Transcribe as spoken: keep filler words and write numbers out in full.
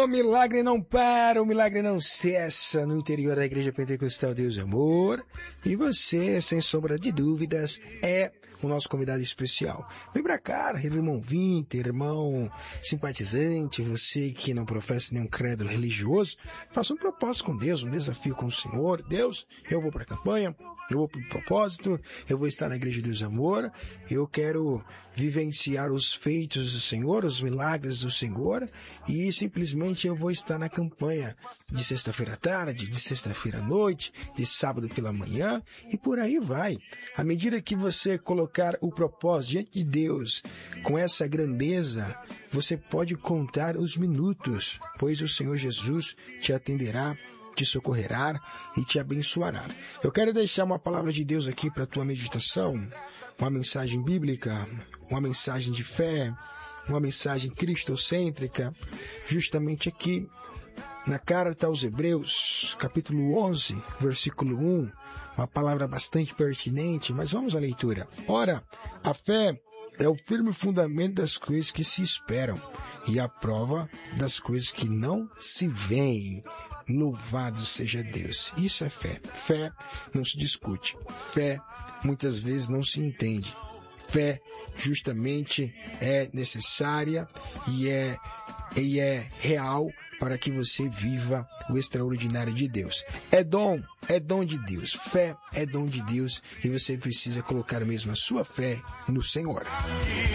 O milagre não para, o milagre não cessa no interior da Igreja Pentecostal Deus é Amor. E você, sem sombra de dúvidas, é o nosso convidado especial. Vem pra cá, irmão vinte, irmão simpatizante, você que não professa nenhum credo religioso, faça um propósito com Deus, um desafio com o Senhor. Deus, eu vou pra campanha, eu vou pro propósito, eu vou estar na Igreja Deus é Amor, eu quero vivenciar os feitos do Senhor, os milagres do Senhor, e simplesmente eu vou estar na campanha de sexta-feira à tarde, de sexta-feira à noite, de sábado pela manhã, e por aí vai. À medida que você colocar o propósito diante de Deus com essa grandeza, você pode contar os minutos, pois o Senhor Jesus te atenderá, te socorrerá e te abençoará. Eu quero deixar uma palavra de Deus aqui para a tua meditação, uma mensagem bíblica, uma mensagem de fé, uma mensagem cristocêntrica, justamente aqui na carta aos Hebreus, capítulo onze, versículo um, uma palavra bastante pertinente, mas vamos à leitura. Ora, a fé é o firme fundamento das coisas que se esperam e a prova das coisas que não se veem. Louvado seja Deus. Isso é fé. Fé não se discute. Fé muitas vezes não se entende. Fé justamente é necessária e é, e é real para que você viva o extraordinário de Deus. É dom, é dom de Deus. Fé é dom de Deus e você precisa colocar mesmo a sua fé no Senhor.